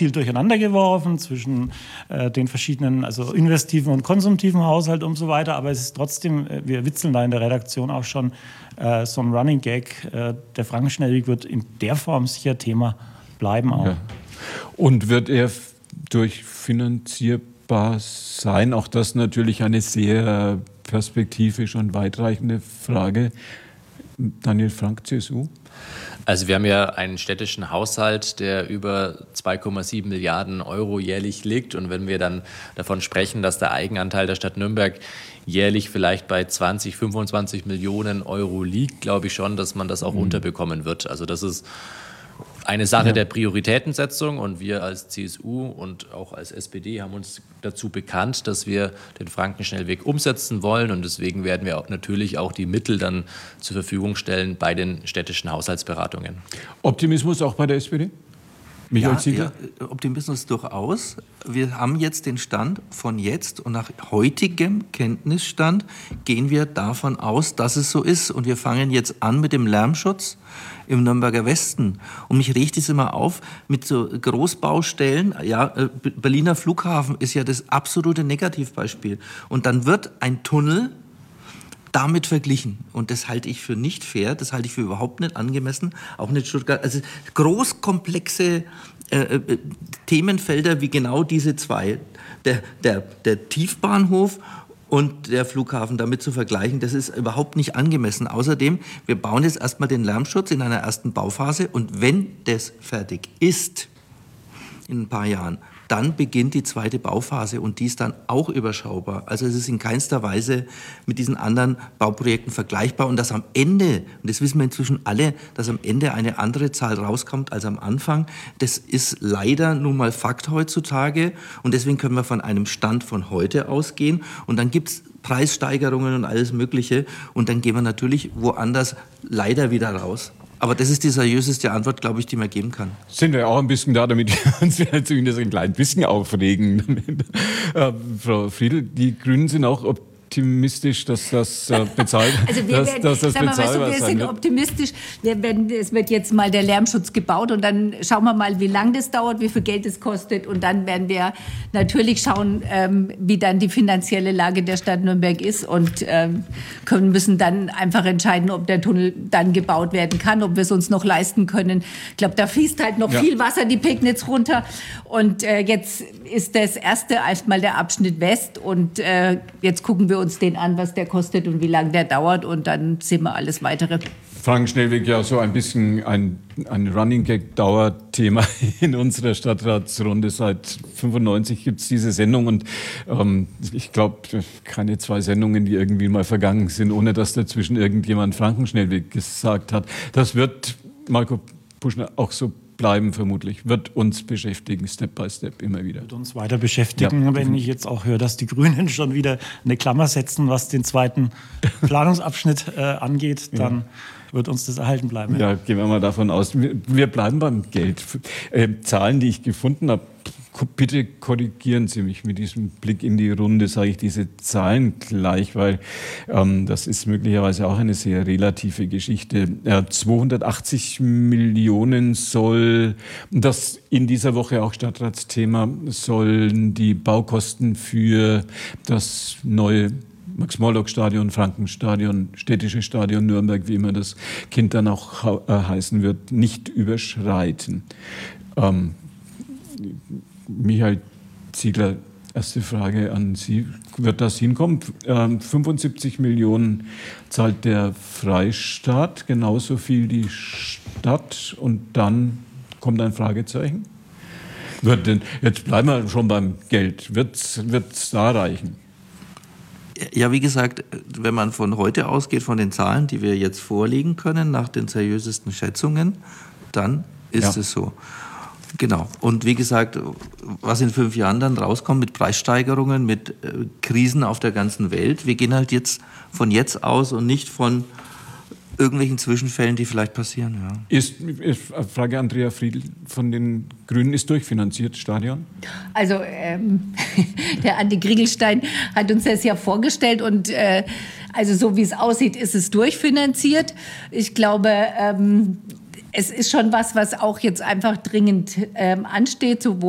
viel durcheinander geworfen zwischen den verschiedenen, also investiven und konsumtiven Haushalt und so weiter. Aber es ist trotzdem, wir witzeln da in der Redaktion auch schon, so ein Running Gag. Der Frankenschnellweg wird in der Form sicher Thema bleiben auch. Ja. Und wird er durchfinanzierbar sein? Auch das natürlich eine sehr perspektivisch und weitreichende Frage. Daniel Frank, CSU? Also wir haben ja einen städtischen Haushalt, der über 2,7 Milliarden Euro jährlich liegt. Und wenn wir dann davon sprechen, dass der Eigenanteil der Stadt Nürnberg jährlich vielleicht bei 20, 25 Millionen Euro liegt, glaube ich schon, dass man das auch unterbekommen wird. Also das ist eine Sache der Prioritätensetzung, und wir als CSU und auch als SPD haben uns dazu bekannt, dass wir den Frankenschnellweg umsetzen wollen, und deswegen werden wir auch natürlich auch die Mittel dann zur Verfügung stellen bei den städtischen Haushaltsberatungen. Optimismus auch bei der SPD? Michael Ziegler? Ja, Optimismus durchaus. Wir haben jetzt den Stand von jetzt, und nach heutigem Kenntnisstand gehen wir davon aus, dass es so ist. Und wir fangen jetzt an mit dem Lärmschutz im Nürnberger Westen. Und mich regt es immer auf mit so Großbaustellen. Ja, Berliner Flughafen ist ja das absolute Negativbeispiel. Und dann wird ein Tunnel damit verglichen. Und das halte ich für nicht fair, das halte ich für überhaupt nicht angemessen, auch nicht Stuttgart. Also großkomplexe Themenfelder wie genau diese zwei, der Tiefbahnhof und der Flughafen damit zu vergleichen, das ist überhaupt nicht angemessen. Außerdem, wir bauen jetzt erstmal den Lärmschutz in einer ersten Bauphase, und wenn das fertig ist, in ein paar Jahren, dann beginnt die zweite Bauphase, und die ist dann auch überschaubar. Also es ist in keinster Weise mit diesen anderen Bauprojekten vergleichbar, und dass am Ende, und das wissen wir inzwischen alle, dass am Ende eine andere Zahl rauskommt als am Anfang, das ist leider nun mal Fakt heutzutage, und deswegen können wir von einem Stand von heute ausgehen, und dann gibt es Preissteigerungen und alles Mögliche, und dann gehen wir natürlich woanders leider wieder raus. Aber das ist die seriöseste Antwort, glaube ich, die man geben kann. Sind wir auch ein bisschen da, damit wir uns zumindest ein klein bisschen aufregen. Frau Friedl, die Grünen sind auch optimistisch, dass das bezahlt Also wir sind optimistisch. Es wird jetzt mal der Lärmschutz gebaut, und dann schauen wir mal, wie lange das dauert, wie viel Geld es kostet, und dann werden wir natürlich schauen, wie dann die finanzielle Lage der Stadt Nürnberg ist, und müssen dann einfach entscheiden, ob der Tunnel dann gebaut werden kann, ob wir es uns noch leisten können. Ich glaube, da fließt halt noch viel Wasser die Pegnitz runter, und jetzt ist das erste erstmal der Abschnitt West, und jetzt gucken wir uns den an, was der kostet und wie lange der dauert, und dann sehen wir alles Weitere. Frankenschnellweg ja so ein bisschen ein Running Gag Dauerthema in unserer Stadtratsrunde. Seit 1995 gibt es diese Sendung, und ich glaube, keine 2 Sendungen, die irgendwie mal vergangen sind, ohne dass dazwischen irgendjemand Frankenschnellweg gesagt hat. Das wird, Marco Puschner, auch so bleiben vermutlich, wird uns beschäftigen, Step by Step immer wieder. Wird uns weiter beschäftigen, wenn ich jetzt auch höre, dass die Grünen schon wieder eine Klammer setzen, was den zweiten Planungsabschnitt angeht, dann wird uns das erhalten bleiben. Ja, gehen wir mal davon aus. Wir bleiben beim Geld. Zahlen, die ich gefunden habe, bitte korrigieren Sie mich mit diesem Blick in die Runde, sage ich diese Zahlen gleich, weil das ist möglicherweise auch eine sehr relative Geschichte. 280 Millionen soll, das in dieser Woche auch Stadtratsthema, sollen die Baukosten für das neue Max-Morlock-Stadion, Frankenstadion, städtische Stadion Nürnberg, wie immer das Kind dann auch heißen wird, nicht überschreiten. Michael Ziegler, erste Frage an Sie. Wird das hinkommen? 75 Millionen zahlt der Freistaat, genauso viel die Stadt, und dann kommt ein Fragezeichen. Jetzt bleiben wir schon beim Geld. Wird's da reichen? Ja, wie gesagt, wenn man von heute ausgeht, von den Zahlen, die wir jetzt vorlegen können, nach den seriösesten Schätzungen, dann ist es so. Genau. Und wie gesagt, was in 5 Jahren dann rauskommt mit Preissteigerungen, mit Krisen auf der ganzen Welt, wir gehen halt jetzt von jetzt aus und nicht von irgendwelchen Zwischenfällen, die vielleicht passieren. Ja. Frage Andrea Friedl von den Grünen, ist durchfinanziert Stadion? Also der Andi Kriegelstein hat uns das ja vorgestellt, und also so wie es aussieht, ist es durchfinanziert. Ich glaube, es ist schon was auch jetzt einfach dringend ansteht, sowohl